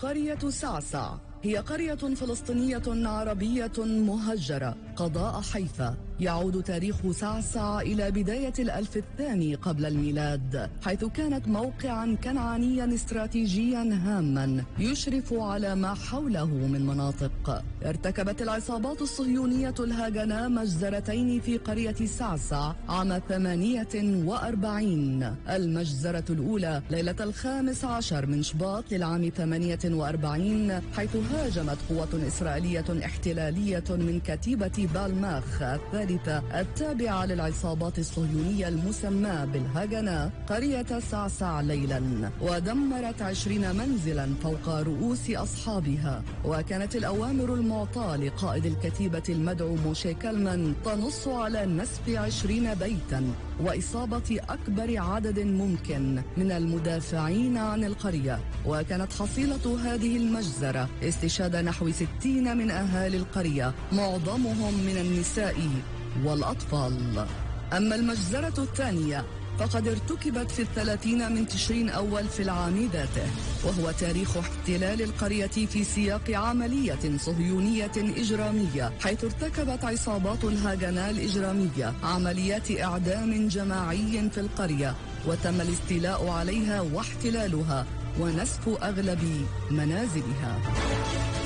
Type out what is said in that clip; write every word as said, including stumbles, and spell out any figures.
قرية سعسع هي قرية فلسطينية عربية مهجرة قضاء حيفا. يعود تاريخ سعسع إلى بداية الألف الثاني قبل الميلاد، حيث كانت موقعا كنعانيا استراتيجيا هاما يشرف على ما حوله من مناطق. ارتكبت العصابات الصهيونية الهاجنا مجزرتين في قرية سعسع عام ثمانية وأربعين. المجزرة الأولى ليلة الخامس عشر من شباط للعام ثمانية وأربعين، حيث هاجمت قوة إسرائيلية احتلالية من كتيبة بالماخ الثالثة التابعة للعصابات الصهيونية المسماة بالهاجنا قرية سعسع ليلا، ودمرت عشرين منزلا فوق رؤوس أصحابها. وكانت الأوامر المعطاة لقائد الكتيبة المدعو موشي كلمان تنص على نسف عشرين بيتا وإصابة أكبر عدد ممكن من المدافعين عن القرية. وكانت حصيلة هذه المجزرة استشهاد نحو ستين من أهالي القرية، معظمهم من النساء والأطفال. أما المجزرة الثانية فقد ارتكبت في الثلاثين من تشرين أول في العام ذاته، وهو تاريخ احتلال القرية في سياق عملية صهيونية إجرامية، حيث ارتكبت عصابات الهاجنا الإجرامية عمليات إعدام جماعي في القرية، وتم الاستيلاء عليها واحتلالها ونسف أغلب منازلها.